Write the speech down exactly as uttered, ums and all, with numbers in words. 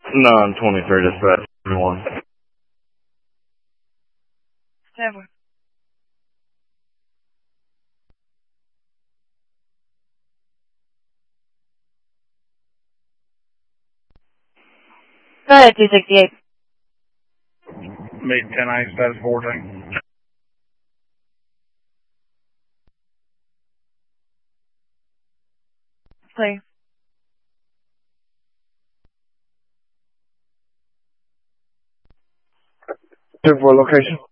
nine twenty-three dispatch, everyone. Never. Go ahead, two sixty-eight. Meet ten eight, status fourteen. Clear. Two four location.